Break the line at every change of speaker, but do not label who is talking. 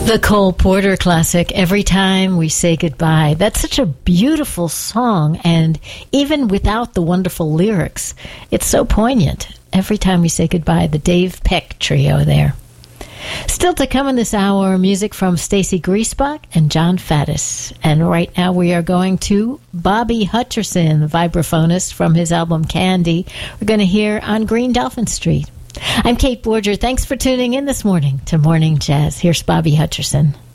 The Cole Porter classic, Every Time We Say Goodbye. That's such a beautiful song, and even without the wonderful lyrics, it's so poignant. Every Time We Say Goodbye, the Dave Peck Trio there. Still to come in this hour, music from Stacey Griesbach and John Faddis. And right now we are going to Bobby Hutcherson, vibraphonist from his album Candy. We're going to hear On Green Dolphin Street. I'm Kate Borger. Thanks for tuning in this morning to Morning Jazz. Here's Bobby Hutcherson.